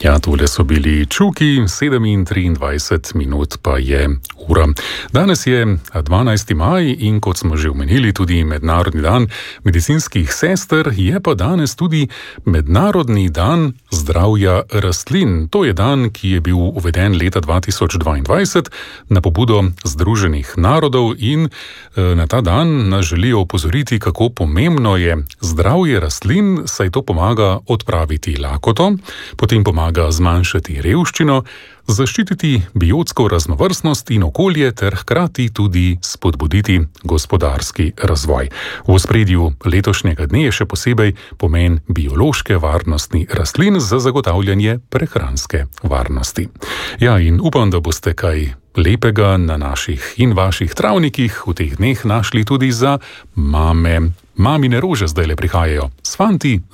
Ja, tole so bili Čuki, 7:23 minut pa je ura. Danes je 12. maj in kot smo že omenili, tudi Mednarodni dan medicinskih sester, je pa danes tudi Mednarodni dan zdravja rastlin. To je dan, ki je bil uveden leta 2022 na pobudo Združenih narodov in na ta dan nas želijo opozoriti, kako pomembno je zdravje rastlin, saj to pomaga odpraviti lakoto, potem pomaga zmanjšati revščino, zaščititi biotsko raznovrstnost in okolje ter hkrati tudi spodbuditi gospodarski razvoj. V ospredju letošnjega dne je še posebej pomen biološke varnosti rastlin za zagotavljanje prehranske varnosti. Ja, in upam, da boste kaj lepega na naših in vaših travnikih v teh dneh našli tudi za mame. Mamine rože zdajle prihajajo s fanti